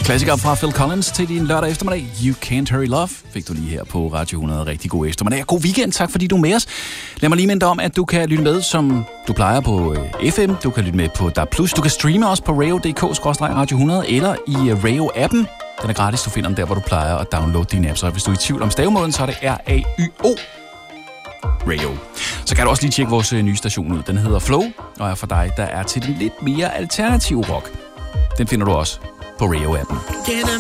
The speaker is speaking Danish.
Klassiker fra Phil Collins til din lørdag eftermiddag. You Can't Hurry Love fik du lige her på Radio 100. Rigtig god eftermiddag. God weekend. Tak fordi du er med os. Lad mig lige minde dig om, at du kan lytte med, som du plejer på FM. Du kan lytte med på DAB+. Du kan streame os på radio.dk/radio 100 eller i Rayo-appen. Den er gratis. Du finder den der, hvor du plejer at downloade din app. Så hvis du er i tvivl om stavemåden, så er det RAYO. Rayo. Så kan du også lige tjekke vores nye station ud. Den hedder Flow, og er for dig, der er til den lidt mere alternative rock. Den finder du også på Rayo-appen.